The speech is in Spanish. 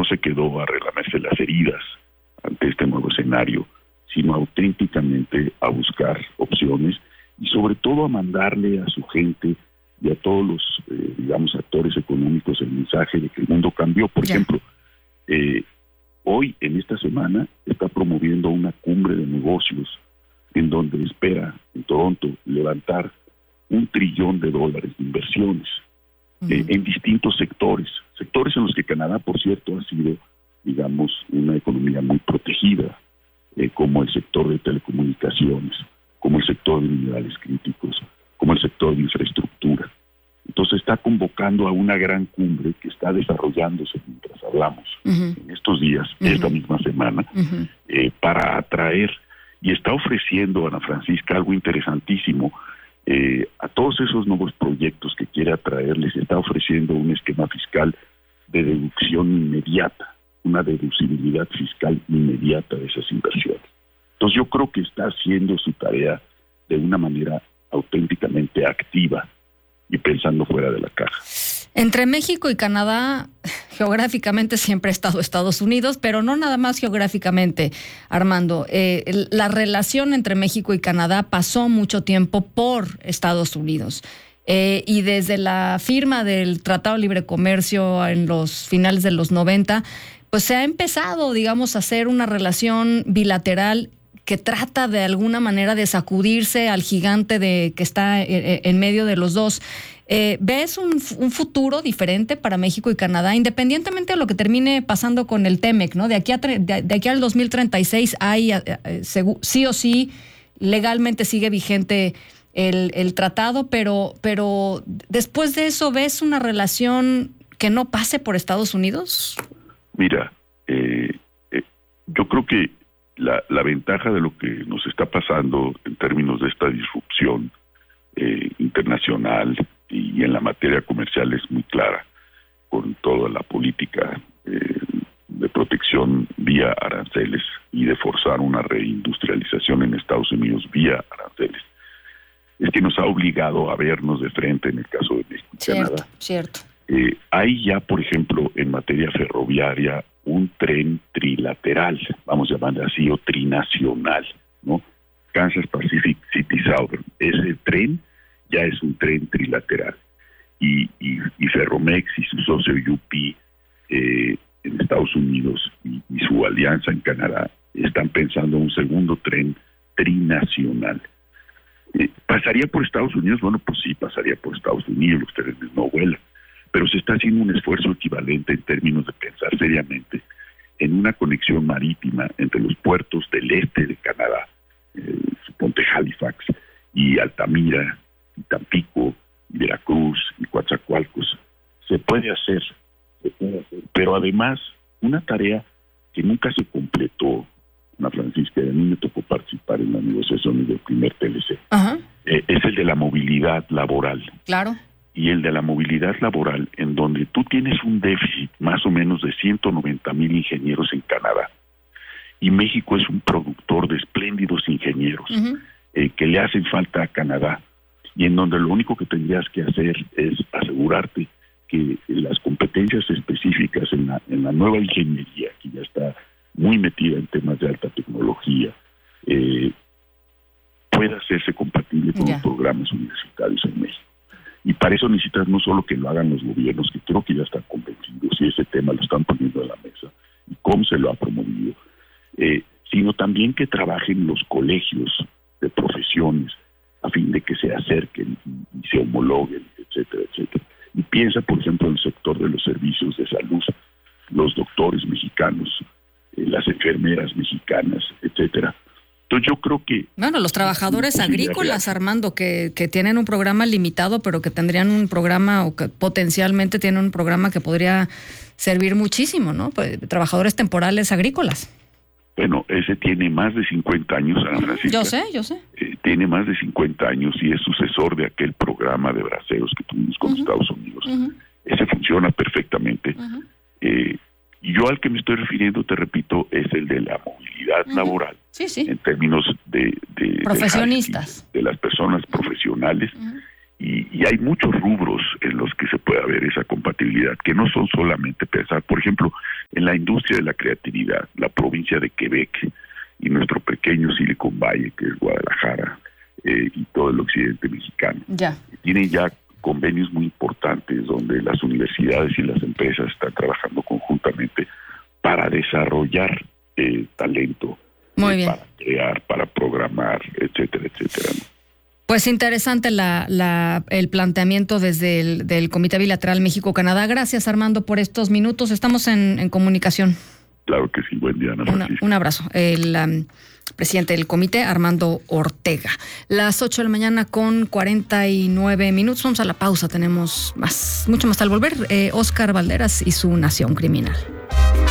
se quedó a relamerse las heridas ante este nuevo escenario, sino auténticamente a buscar opciones y sobre todo a mandarle a su gente y a todos los, actores económicos el mensaje de que el mundo cambió. Por ejemplo, hoy, en esta semana, está promoviendo una cumbre de negocios en donde espera, en Toronto, levantar $1 trillón de inversiones en distintos sectores en los que Canadá, por cierto, ha sido, una economía muy protegida, como el sector de telecomunicaciones, como el sector de minerales críticos, como el sector de infraestructura. Entonces está convocando a una gran cumbre que está desarrollándose mientras hablamos en estos días, esta misma semana, para atraer, y está ofreciendo, Ana Francisca, algo interesantísimo. A todos esos nuevos proyectos que quiere atraer, les está ofreciendo un esquema fiscal de deducción inmediata, una deducibilidad fiscal inmediata de esas inversiones. Entonces yo creo que está haciendo su tarea de una manera auténticamente activa y pensando fuera de la caja. Entre México y Canadá, geográficamente siempre ha estado Estados Unidos, pero no nada más geográficamente, Armando. La relación entre México y Canadá pasó mucho tiempo por Estados Unidos. Y desde la firma del Tratado de Libre Comercio en los finales de los 90, pues se ha empezado, a hacer una relación bilateral que trata de alguna manera de sacudirse al gigante que está en medio de los dos. ¿Ves un futuro diferente para México y Canadá, independientemente de lo que termine pasando con el TEMEC, ¿no? De aquí al 2036 hay, sí o sí, legalmente sigue vigente el tratado, pero después de eso, ¿ves una relación que no pase por Estados Unidos? Mira, yo creo que la ventaja de lo que nos está pasando en términos de esta disrupción internacional y en la materia comercial es muy clara, con toda la política de protección vía aranceles y de forzar una reindustrialización en Estados Unidos vía aranceles. Es que nos ha obligado a vernos de frente en el caso de México y Canadá. Cierto. Hay ya, por ejemplo, en materia ferroviaria, un tren trilateral, vamos a llamarle así, o trinacional, ¿no? Kansas Pacific City Southern. Ese tren ya es un tren trilateral. Y Ferromex y su socio UP en Estados Unidos y su alianza en Canadá están pensando en un segundo tren trinacional. ¿Pasaría por Estados Unidos? Bueno, pues sí, pasaría por Estados Unidos, los trenes no vuelan. Pero se está haciendo un esfuerzo equivalente en términos de pensar seriamente en una conexión marítima entre los puertos del este de Canadá, suponte Halifax, y Altamira, y Tampico, y Veracruz, y Coatzacoalcos. Se puede hacer, pero además una tarea que nunca se completó, Ana Francisca, y a mí me tocó participar en las negociaciones del primer TLC, es el de la movilidad laboral. Claro. Y el de la movilidad laboral, en donde tú tienes un déficit más o menos de 190,000 ingenieros en Canadá, y México es un productor de espléndidos ingenieros que le hacen falta a Canadá, y en donde lo único que tendrías que hacer es asegurarte que las competencias específicas en la nueva ingeniería, que ya está muy metida en temas de alta tecnología, pueda hacerse compatible con los programas universitarios en México. Y para eso necesitas no solo que lo hagan los gobiernos, que creo que ya están convencidos y ese tema lo están poniendo en la mesa, y cómo se lo ha promovido, sino también que trabajen los colegios de profesiones a fin de que se acerquen y se homologuen, etcétera, etcétera. Y piensa, por ejemplo, en el sector de los servicios de salud, los doctores mexicanos, las enfermeras mexicanas, etcétera. Entonces yo creo que... Bueno, los trabajadores agrícolas, Armando, que tienen un programa limitado, pero que tendrían un programa, o que potencialmente tienen un programa que podría servir muchísimo, ¿no? Pues, trabajadores temporales agrícolas. Bueno, ese tiene más de 50 años, Ana Francisca. Yo sé. Tiene más de 50 años y es sucesor de aquel programa de braceros que tuvimos con Estados Unidos. Ese funciona perfectamente. Y yo al que me estoy refiriendo, te repito, es el de la movilidad laboral. Sí. En términos de profesionistas. De las personas profesionales Y hay muchos rubros en los que se puede ver esa compatibilidad, que no son solamente pensar, por ejemplo, en la industria de la creatividad, la provincia de Quebec y nuestro pequeño Silicon Valley, que es Guadalajara, y todo el occidente mexicano. Tienen ya convenios muy importantes donde las universidades y las empresas están trabajando conjuntamente para desarrollar talento, para crear, para programar, etcétera, etcétera, ¿no? Pues interesante el planteamiento desde el Comité Bilateral México-Canadá. Gracias, Armando, por estos minutos. Estamos en comunicación. Claro que sí. Buen día, Ana Francisca. Un abrazo. El presidente del comité, Armando Ortega. Las 8 de la mañana con 49 minutos. Vamos a la pausa. Tenemos mucho más al volver. Óscar Valderas y su Nación Criminal.